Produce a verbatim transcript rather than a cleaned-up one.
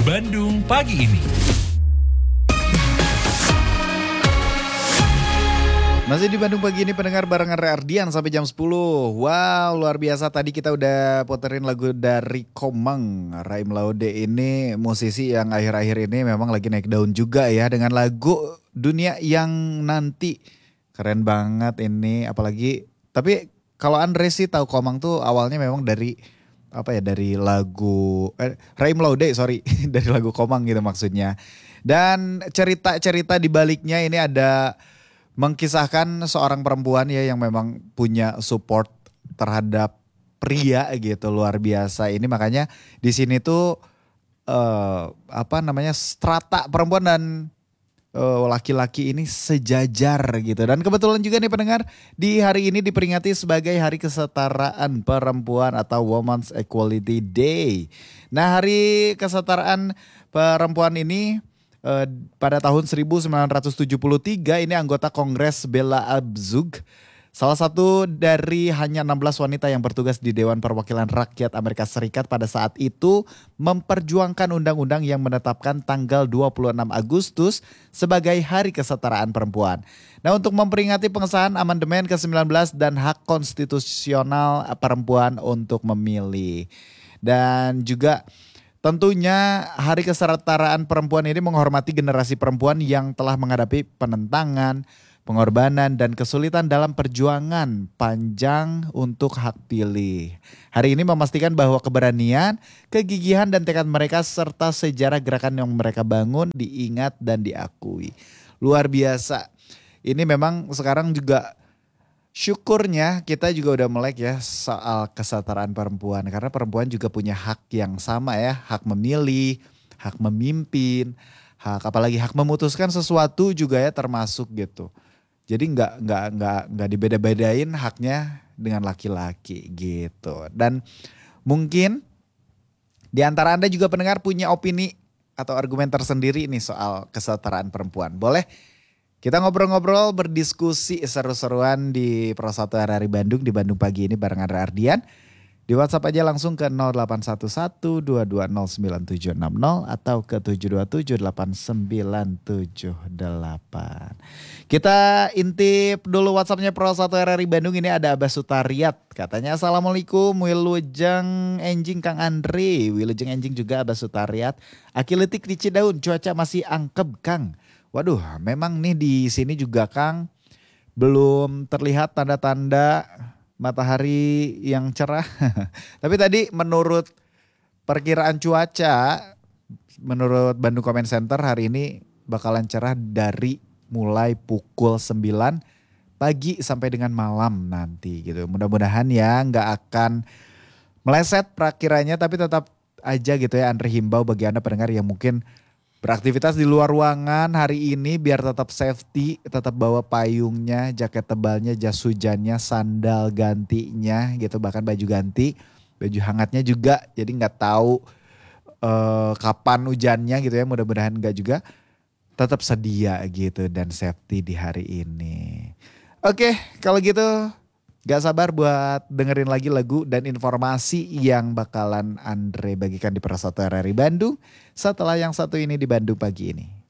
Bandung pagi ini. Masih di Bandung pagi ini pendengar barengan Re Ardian sampai jam sepuluh. Wow, luar biasa, tadi kita udah puterin lagu dari Komang. Raim Laude ini musisi yang akhir-akhir ini memang lagi naik daun juga ya dengan lagu Dunia Yang Nanti. Keren banget ini, apalagi tapi kalau Andre sih tahu Komang tuh awalnya memang dari apa ya, dari lagu eh, Raim Laude sorry dari lagu Komang gitu maksudnya. Dan cerita-cerita di baliknya ini ada mengkisahkan seorang perempuan ya yang memang punya support terhadap pria gitu, luar biasa. Ini makanya di sini tuh uh, apa namanya, strata perempuan dan uh, laki-laki ini sejajar gitu. Dan kebetulan juga nih pendengar, di hari ini diperingati sebagai Hari Kesetaraan Perempuan atau Women's Equality Day. Nah, Hari Kesetaraan Perempuan ini Uh, pada tahun seribu sembilan ratus tujuh puluh tiga ini anggota Kongres Bella Abzug, salah satu dari hanya enam belas wanita yang bertugas di Dewan Perwakilan Rakyat Amerika Serikat pada saat itu, memperjuangkan undang-undang yang menetapkan tanggal dua puluh enam Agustus sebagai Hari Kesetaraan Perempuan. Nah, untuk memperingati pengesahan amandemen ke sembilan belas dan hak konstitusional perempuan untuk memilih. Dan juga tentunya Hari Kesetaraan Perempuan ini menghormati generasi perempuan yang telah menghadapi penentangan, pengorbanan, dan kesulitan dalam perjuangan panjang untuk hak pilih. Hari ini memastikan bahwa keberanian, kegigihan, dan tekad mereka serta sejarah gerakan yang mereka bangun diingat dan diakui. Luar biasa. Ini memang sekarang juga syukurnya kita juga udah melek ya soal kesetaraan perempuan. Karena perempuan juga punya hak yang sama ya. Hak memilih, hak memimpin, hak apalagi hak memutuskan sesuatu juga ya termasuk gitu. Jadi nggak nggak nggak nggak dibeda-bedain haknya dengan laki-laki gitu. Dan mungkin di antara Anda juga pendengar punya opini atau argumen tersendiri nih soal kesetaraan perempuan. Boleh kita ngobrol-ngobrol, berdiskusi seru-seruan di Pro satu R R I Bandung, di Bandung pagi ini bareng Andre Ardian. Di WhatsApp aja langsung ke nol delapan satu satu dua dua nol sembilan tujuh enam nol atau ke tujuh dua tujuh delapan sembilan tujuh delapan. Kita intip dulu WhatsAppnya Pro satu R R I Bandung, ini ada Abah Sutariat. Katanya Assalamualaikum Wilujeng Enjing Kang Andre. Wilujeng Enjing juga Abah Sutariat. Akiletik di Cidaun, cuaca masih angkeb Kang. Waduh, memang nih di sini juga Kang belum terlihat tanda-tanda matahari yang cerah. Tapi tadi menurut perkiraan cuaca, menurut Bandung Comment Center hari ini bakalan cerah dari mulai pukul sembilan pagi sampai dengan malam nanti gitu. Mudah-mudahan ya nggak akan meleset perakiranya, tapi tetap aja gitu ya Andre himbau bagi Anda pendengar yang mungkin beraktivitas di luar ruangan hari ini biar tetap safety, tetap bawa payungnya, jaket tebalnya, jas hujannya, sandal gantinya gitu, bahkan baju ganti, baju hangatnya juga. Jadi nggak tahu uh, kapan hujannya gitu ya, mudah-mudahan nggak juga. Tetap sedia gitu dan safety di hari ini. Oke, kalau gitu gak sabar buat dengerin lagi lagu dan informasi yang bakalan Andre bagikan di Pro satu R R I Bandung setelah yang satu ini di Bandung pagi ini.